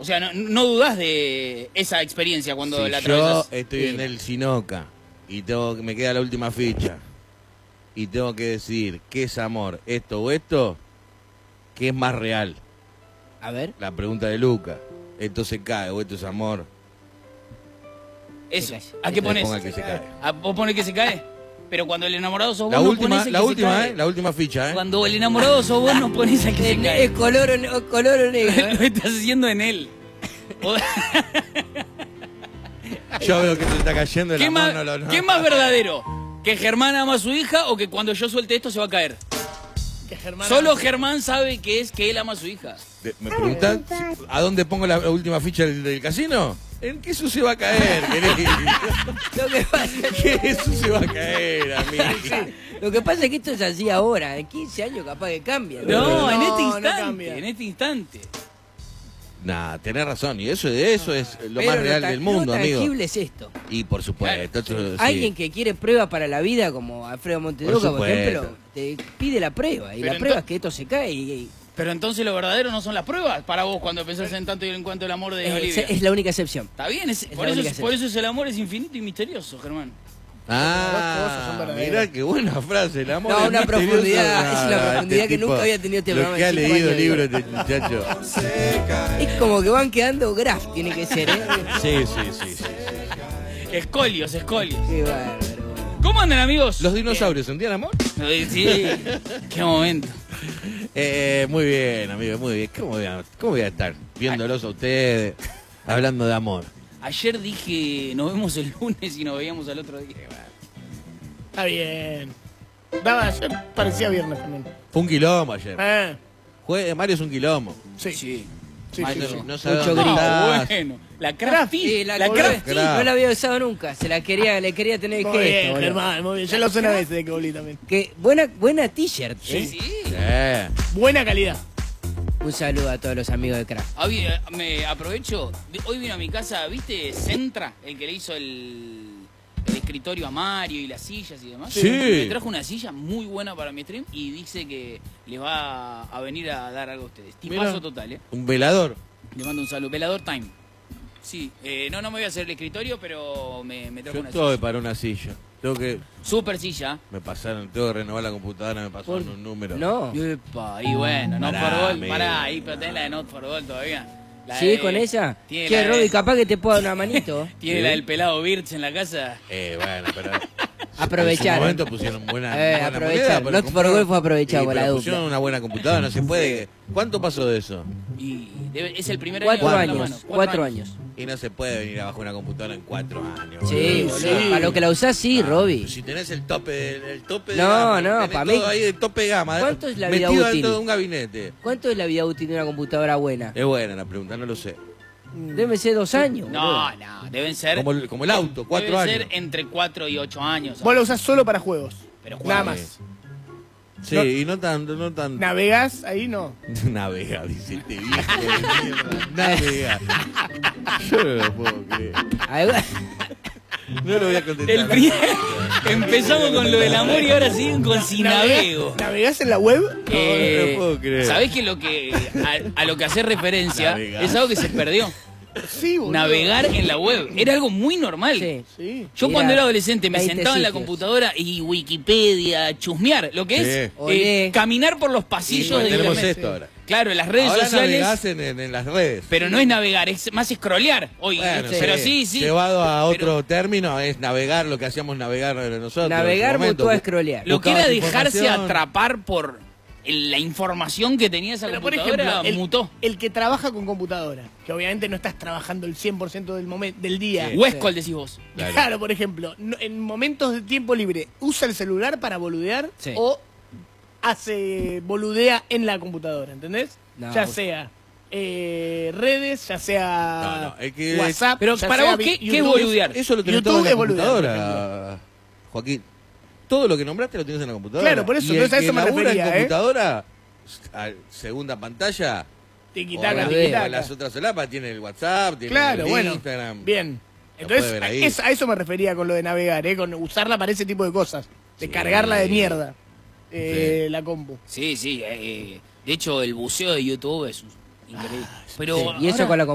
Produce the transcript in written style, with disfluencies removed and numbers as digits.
sea, no dudás de esa experiencia cuando Si la yo atravesás. estoy en el Sinoca y me queda la última ficha y tengo que decidir qué es amor, esto o esto, ¿qué es más real? A ver. La pregunta de Luca. Esto se cae o esto es amor. Eso. Se cae. ¿A qué pones? Ponga que se cae. ¿Vos ponés que se cae? Pero cuando el enamorado sos vos, La no última, ponés el que se cae. la última ficha, Cuando el enamorado sos vos, no ponés el que se cae. Es color o negro. Lo estás haciendo en él. O- Yo veo que se está cayendo el ¿Qué, amor, más, no. ¿Qué más verdadero? ¿Que Germán ama a su hija o que cuando yo suelte esto se va a caer? Que Germán Solo Germán sabe que es que él ama a su hija. ¿Me preguntan a dónde pongo la última ficha del casino? ¿En qué eso se va a caer, querido? Lo que pasa ¿Qué eso se va a caer, amigo? Lo que pasa es que esto es así ahora. En 15 años capaz que cambia. No, en este no instante. cambia. En este instante. Nah, tenés razón. Y eso es lo Pero más real del mundo, lo amigo. tangible es esto. Y por supuesto. esto, sí. Alguien que quiere prueba para la vida, como Alfredo Montedoca, por supuesto. ejemplo, te pide la prueba. Y Pero la prueba es que esto se cae. Pero entonces lo verdadero no son las pruebas para vos cuando pensás en tanto y en cuanto el amor de Olivia. es la única excepción. Está bien, la única por eso es el amor es infinito y misterioso, Germán. Las dos cosas son Ah, verdaderas. mirá qué buena frase, el amor. No, es una misterioso. profundidad, es una Ah, profundidad que tipo, nunca había tenido este lo programa que ha en 5 leído años. libro este muchacho. Es como que van quedando graf, tiene que ser, ¿eh? Sí. Escolios. Qué bárbaro. ¿Cómo andan, amigos? ¿Los dinosaurios sentían amor? Sí, qué momento. Muy bien, amigo, muy bien. ¿Cómo voy a estar viéndolos a ustedes, hablando de amor? Ayer dije, nos vemos el lunes y nos veíamos al otro día. Está bien. Ayer parecía viernes también. Fue un quilombo ayer. Mario es un quilombo. Sí. Sí. Sí, Maestro, sí, sí. No sabe Mucho dónde gris. estás. Bueno. La Crafty. Sí, la la Crafty. no la había usado nunca. Le quería tener Muy gesto. bien, boludo. Germán, muy bien. Yo lo sé una vez de que volví también. Buena t-shirt. Sí, sí. Buena calidad. Un saludo a todos los amigos de Craft. Me aprovecho. Hoy vino a mi casa, ¿viste? Centra, el que le hizo el escritorio a Mario y las sillas y demás. Sí. Me trajo una silla muy buena para mi stream y dice que le va a venir a dar algo a ustedes. Tipazo Mirá. total, ¿eh? Un velador. Le mando un saludo. Velador Time. Sí, no me voy a hacer el escritorio, pero me trajo Yo una estoy silla. para una silla. Super silla. Tengo que renovar la computadora, me pasaron un número. No. Epa, y bueno, Not Pará, for Gold. amigo. Pará, ahí, pero tenés la de Not for Gold todavía. La ¿Sí, de- con ella? Tiene Che, la Roby, de- capaz que te pueda dar una manito. Tiene Sí. la del pelado Birch en la casa. Bueno, pero... Aprovecharon. En su momento pusieron buena Aprovecharon. moneda, pero Not for Gold fue aprovechado Sí, por la pero dupla. pusieron una buena computadora, no se puede. ¿Cuánto pasó de eso? Y es el primer 4 año. de la años. mano. 4 años. Y no se puede venir abajo de una computadora en 4 años. Sí, boludo. boludo. Para lo que la usás, sí, Roby. Si tenés el tope de No, gama, no, tenés pa' todo mí- ahí de tope de gama. ¿Cuánto es la vida metido útil? dentro de un gabinete. ¿Cuánto es la vida útil de una computadora buena? Es buena la pregunta, no lo sé. Debe ser 2 años. No, boludo. no, deben ser. Como el auto, 4 deben años. ser entre 4 y 8 años. Vos lo usás solo para juegos. Pero Nada juega. más. Sí, No- y no tan... ¿Navegás ahí? No. Navega, dice este viejo de mierda. Navega. Yo no lo puedo creer. Ahí va. No lo voy a contestar. Empezamos con lo del amor y ahora siguen con si navego. ¿Navegás en la web? no lo puedo creer. ¿Sabés que a lo que hace referencia Navegar. es algo que se perdió? Sí, boludo. Navegar en la web. Era algo muy normal. Sí. Sí. Yo Mira, cuando era adolescente me 20 sentaba en la sitios. computadora y Wikipedia, chusmear, lo que Sí. es Olé. caminar por los Sí, pasillos porque de tenemos internet. esto ahora. Claro, en las redes Ahora sociales, navegás en las redes. pero no es navegar, es más scrollear hoy. Bueno, pero sí. Llevado a Pero otro término, es navegar lo que hacíamos navegar nosotros. Navegar en su momento. mutó a scrollear. lo que era buscabas dejarse información. atrapar por la información que tenía esa Pero por computadora ejemplo, mutó. el que trabaja con computadora, que obviamente no estás trabajando el 100% del día. Sí. Westcol decís vos. Claro, por ejemplo, en momentos de tiempo libre, ¿usa el celular para boludear Sí. o boludea en la computadora? ¿Entendés? No, ya vos- sea redes, ya sea No, el que- WhatsApp. Pero ya para sea vos, ¿qué es YouTube. boludear? Eso lo tenés YouTube todo en la es boludear, computadora, Joaquín. Todo lo que nombraste lo tienes en la computadora. Claro, por eso, Y el entonces a eso que me labura refería, en computadora, segunda pantalla, Tiquitaca, o en tiquitaca. las otras solapas tiene el WhatsApp, tiene Claro, el bueno. Instagram. Bien. Lo puede Entonces, ver ahí. a eso me refería con lo de navegar, con usarla para ese tipo de cosas. De Sí. cargarla de mierda. Sí. La compu. Sí, sí. De hecho, el buceo de YouTube es increíble. Pero Sí, y eso ahora- con la